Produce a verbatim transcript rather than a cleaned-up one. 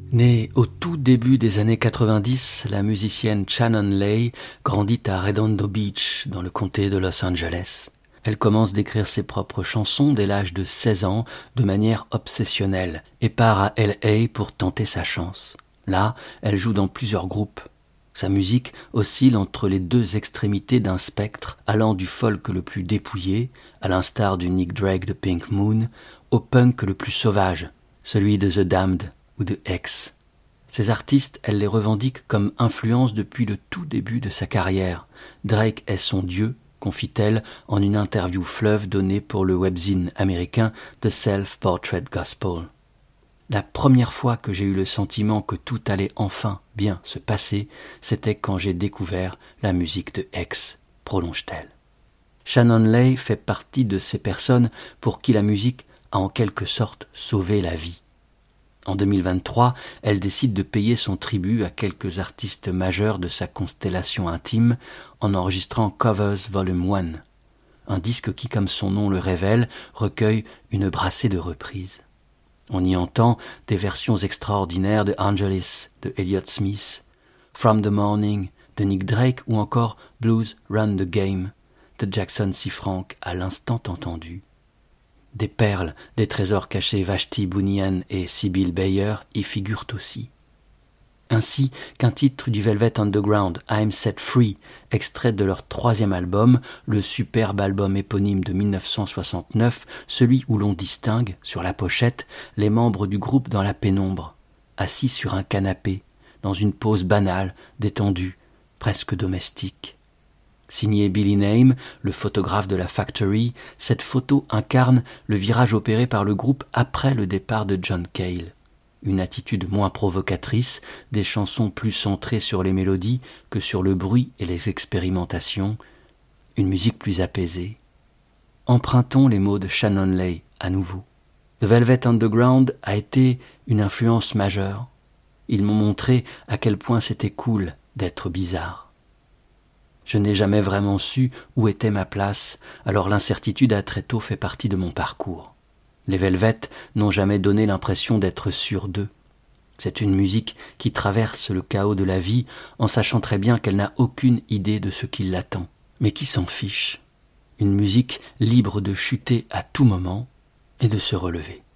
Née au tout début des années quatre-vingt-dix, la musicienne Shannon Lay grandit à Redondo Beach, dans le comté de Los Angeles. Elle commence d'écrire ses propres chansons dès l'âge de seize ans, de manière obsessionnelle, et part à L A pour tenter sa chance. Là, elle joue dans plusieurs groupes. Sa musique oscille entre les deux extrémités d'un spectre, allant du folk le plus dépouillé, à l'instar du Nick Drake de Pink Moon, au punk le plus sauvage, celui de The Damned ou de X. Ces artistes, elle les revendique comme influence depuis le tout début de sa carrière. Drake est son dieu, confie-t-elle en une interview fleuve donnée pour le webzine américain The Self-Portrait Gospel. La première fois que j'ai eu le sentiment que tout allait enfin bien se passer, c'était quand j'ai découvert la musique de X, prolonge-t-elle. Shannon Lay fait partie de ces personnes pour qui la musique a en quelque sorte sauvé la vie. En deux mille vingt-trois, elle décide de payer son tribut à quelques artistes majeurs de sa constellation intime en enregistrant Covers Volume un, un disque qui, comme son nom le révèle, recueille une brassée de reprises. On y entend des versions extraordinaires de Angelis, de Elliott Smith, From the Morning, de Nick Drake ou encore Blues Run the Game, de Jackson C. Frank à l'instant entendu. Des perles, des trésors cachés Vashti Bunyan et Sybil Bayer y figurent aussi. Ainsi qu'un titre du Velvet Underground, I'm Set Free, extrait de leur troisième album, le superbe album éponyme de dix-neuf cent soixante-neuf, celui où l'on distingue, sur la pochette, les membres du groupe dans la pénombre, assis sur un canapé, dans une pose banale, détendue, presque domestique. Signé Billy Name, le photographe de la Factory, cette photo incarne le virage opéré par le groupe après le départ de John Cale. Une attitude moins provocatrice, des chansons plus centrées sur les mélodies que sur le bruit et les expérimentations, une musique plus apaisée. Empruntons les mots de Shannon Lay à nouveau. The Velvet Underground a été une influence majeure. Ils m'ont montré à quel point c'était cool d'être bizarre. Je n'ai jamais vraiment su où était ma place, alors l'incertitude a très tôt fait partie de mon parcours. Les Velvet n'ont jamais donné l'impression d'être sûrs d'eux. C'est une musique qui traverse le chaos de la vie en sachant très bien qu'elle n'a aucune idée de ce qui l'attend, mais qui s'en fiche. Une musique libre de chuter à tout moment et de se relever.